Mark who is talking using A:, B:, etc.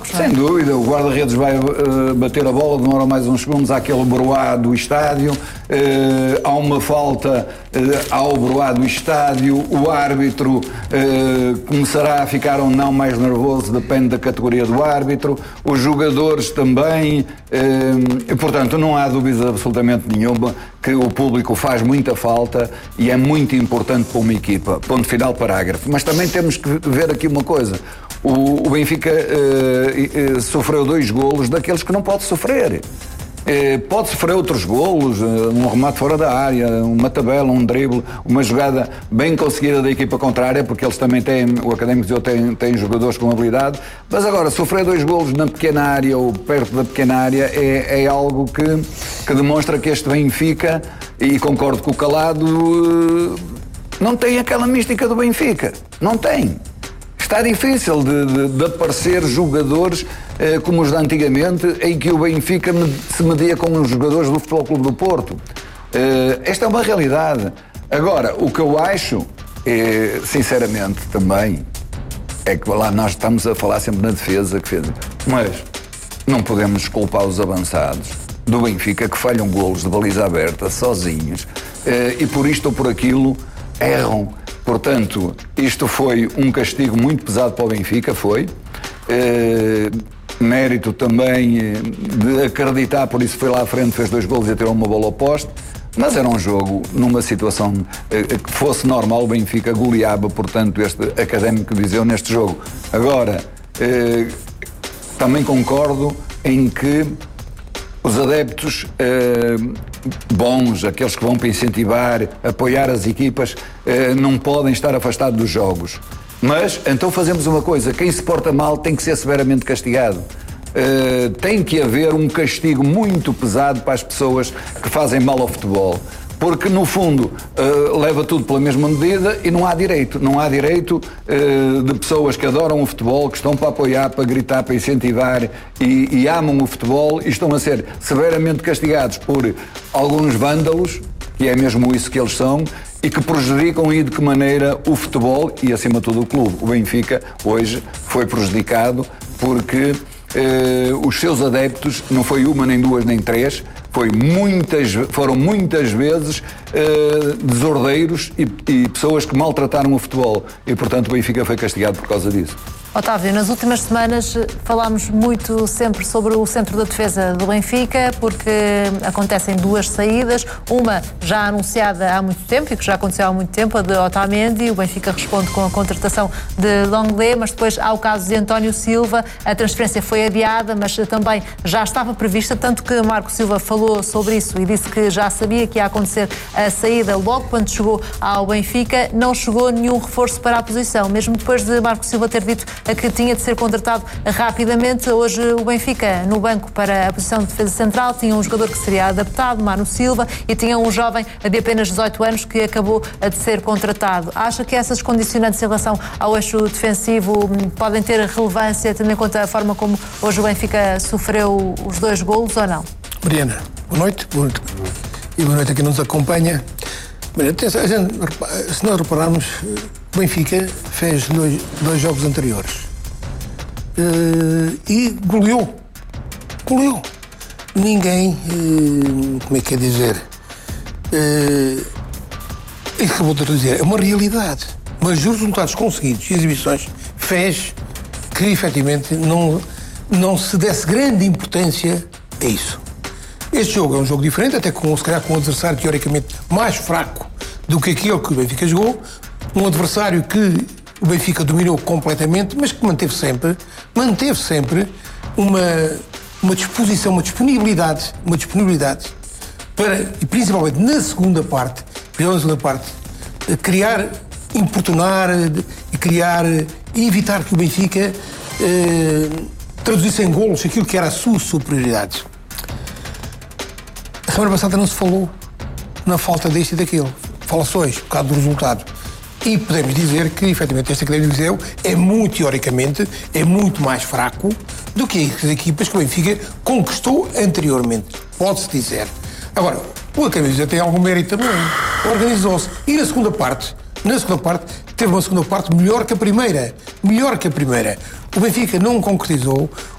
A: poucos, não é?
B: Sem dúvida, o guarda-redes vai bater a bola, demora mais uns segundos, há aquele broá do estádio, há uma falta ao broá do estádio, o árbitro começará a ficar ou não mais nervoso, depende da categoria do árbitro, os jogadores também, e, portanto não há dúvida absolutamente nenhuma que o público faz muita falta e é muito importante para uma equipa. Ponto final, parágrafo. Mas também temos que ver aqui uma coisa. O Benfica sofreu 2 golos daqueles que não pode sofrer. Pode sofrer outros golos, um remate fora da área, uma tabela, um drible, uma jogada bem conseguida da equipa contrária, porque eles também têm, o Académico de Viseu tem jogadores com habilidade, mas agora sofrer 2 golos na pequena área ou perto da pequena área é algo que demonstra que este Benfica, e concordo com o Calado, não tem aquela mística do Benfica, não tem. Está difícil de aparecer jogadores como os de antigamente, em que o Benfica se media com os jogadores do Futebol Clube do Porto. Esta é uma realidade. Agora, o que eu acho, sinceramente também, é que lá nós estamos a falar sempre na defesa, mas não podemos culpar os avançados do Benfica que falham golos de baliza aberta, sozinhos, e por isto ou por aquilo erram. Portanto, isto foi um castigo muito pesado para o Benfica, foi. Mérito também de acreditar, por isso foi lá à frente, fez 2 golos e tirou uma bola ao poste. Mas era um jogo, numa situação que fosse normal, o Benfica goleava, portanto, este Académico de Viseu neste jogo. Agora, também concordo em que os adeptos bons, aqueles que vão para incentivar, apoiar as equipas, não podem estar afastados dos jogos. Mas, então fazemos uma coisa, quem se porta mal tem que ser severamente castigado. Tem que haver um castigo muito pesado para as pessoas que fazem mal ao futebol. Porque, no fundo, leva tudo pela mesma medida e não há direito. Não há direito de pessoas que adoram o futebol, que estão para apoiar, para gritar, para incentivar e amam o futebol e estão a ser severamente castigados por alguns vândalos, que é mesmo isso que eles são, e que prejudicam e de que maneira o futebol e, acima de tudo, o clube. O Benfica, hoje, foi prejudicado porque os seus adeptos, não foi uma, nem 2, nem 3, foram muitas vezes desordeiros e pessoas que maltrataram o futebol e, portanto, o Benfica foi castigado por causa disso.
A: Otávio, nas últimas semanas falámos muito sempre sobre o centro da defesa do Benfica, porque acontecem 2 saídas, uma já anunciada há muito tempo e que já aconteceu há muito tempo, a de Otamendi. O Benfica responde com a contratação de Longley, mas depois há o caso de António Silva. A transferência foi adiada, mas também já estava prevista, tanto que Marco Silva falou sobre isso e disse que já sabia que ia acontecer a saída logo quando chegou ao Benfica. Não chegou nenhum reforço para a posição, mesmo depois de Marco Silva ter dito que tinha de ser contratado rapidamente. Hoje o Benfica, no banco para a posição de defesa central, tinha um jogador que seria adaptado, Mano Silva, e tinha um jovem de apenas 18 anos que acabou de ser contratado. Acha que essas condicionantes em relação ao eixo defensivo podem ter relevância, tendo em conta a forma como hoje o Benfica sofreu os 2 golos, ou não?
C: Mariana, boa noite. E boa noite a quem nos acompanha. Se nós repararmos, o Benfica fez 2 jogos anteriores e goleou. Ninguém, como é que é dizer, acabou de dizer, é uma realidade, mas os resultados conseguidos e exibições fez que efetivamente não se desse grande importância a isso. Este jogo é um jogo diferente, até se calhar com um adversário teoricamente mais fraco do que aquele que o Benfica jogou, um adversário que o Benfica dominou completamente, mas que manteve sempre uma disposição, uma disponibilidade para, e principalmente na segunda parte, criar, importunar e evitar que o Benfica traduzisse em golos aquilo que era a sua superioridade. A semana passada não se falou na falta deste e daquele. Fala-se hoje, por causa do resultado. E podemos dizer que, efetivamente, este Académico de Viseu teoricamente, é muito mais fraco do que as equipas que o Benfica conquistou anteriormente. Pode-se dizer. Agora, o Académico de Viseu tem algum mérito também. Organizou-se. E na segunda parte, teve uma segunda parte melhor que a primeira. O Benfica não concretizou.